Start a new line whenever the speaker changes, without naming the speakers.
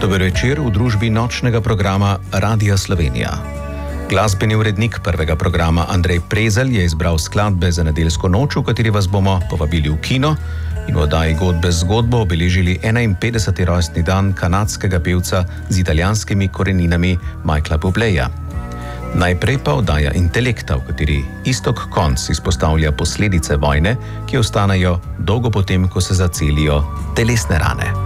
Dober večer v družbi nočnega programa Radia Slovenija. Glasbeni urednik prvega programa Andrej Prezelj je izbral skladbe za nedeljsko noč, v kateri vas bomo povabili v kino in v oddaji Godbe z zgodbo obeležili 51. rojstni dan kanadskega pevca z italijanskimi koreninami Michaela Bubléja. Najprej pa oddaja Intelekta, v kateri Iztok Konc izpostavlja posledice vojne, ki ostanejo dolgo potem, ko se zacelijo telesne rane.